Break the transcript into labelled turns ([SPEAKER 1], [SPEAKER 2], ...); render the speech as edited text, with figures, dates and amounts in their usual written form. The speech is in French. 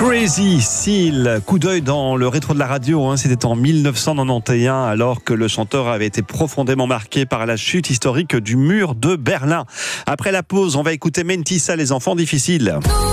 [SPEAKER 1] Crazy Seal, coup d'œil dans le rétro de la radio, c'était en 1991 alors que le chanteur avait été profondément marqué par la chute historique du mur de Berlin. Après la pause, on va écouter Mentissa, les enfants difficiles.